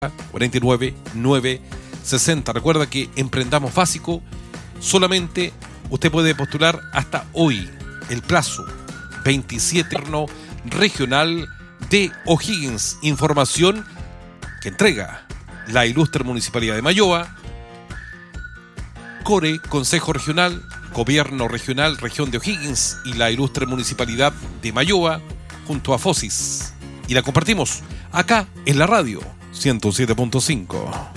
49,960. Recuerda que Emprendamos Básico, solamente usted puede postular hasta hoy. El plazo 27 regional de O'Higgins. Información que entrega la ilustre Municipalidad de Mayoa, CORE, Consejo Regional, Gobierno Regional, Región de O'Higgins y la ilustre Municipalidad de Mayoa, junto a FOSIS. Y la compartimos acá en la radio 107.5.